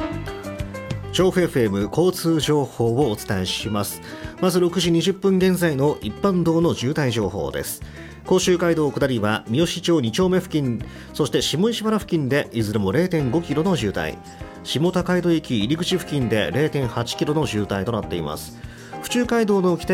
調布 FM 交通情報をお伝えします。まず6時20分現在の一般道の渋滞情報です。甲州街道下りは三好町2丁目付近、そして下石原付近でいずれも 0.5 キロの渋滞、下高井戸駅入り口付近で 0.8 キロの渋滞となっています。府中街道の北